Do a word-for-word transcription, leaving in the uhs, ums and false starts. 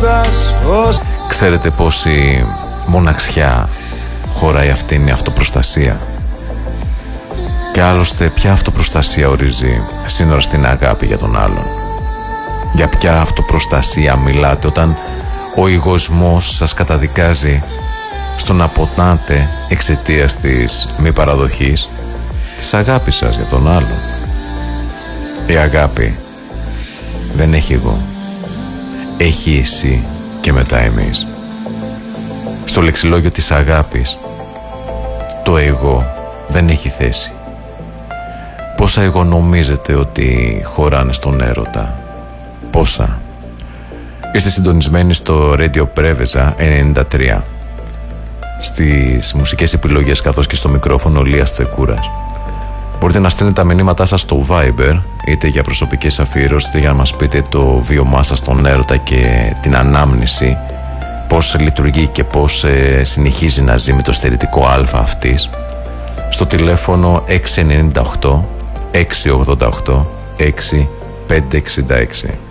Ξέρετε πόση μοναξιά χωράει αυτήν η αυτοπροστασία? Και άλλωστε ποια αυτοπροστασία ορίζει σύνορα στην αγάπη για τον άλλον? Για ποια αυτοπροστασία μιλάτε όταν ο εγωισμός σας καταδικάζει στο να ποτάτε εξαιτίας της μη παραδοχής της αγάπης σας για τον άλλον? Η αγάπη δεν έχει εγώ, έχει εσύ και μετά εμείς. Στο λεξιλόγιο της αγάπης το εγώ δεν έχει θέση. Πόσα εγώ νομίζετε ότι χωράνε στον έρωτα? Πόσα? Είστε συντονισμένοι στο Radio Preveza ενενήντα τρία. Στις μουσικές επιλογές καθώς και στο μικρόφωνο Λίας Τσεκούρας. Μπορείτε να στέλνετε τα μηνύματά σας στο Viber, είτε για προσωπικές αφιερώσεις, είτε για να μας πείτε το βίωμά σας στον έρωτα και την ανάμνηση, πώς λειτουργεί και πώς ε, συνεχίζει να ζει με το στερητικό α αυτής, στο τηλέφωνο έξι εννιά οκτώ έξι ογδόντα οκτώ έξι πέντε εξήντα έξι.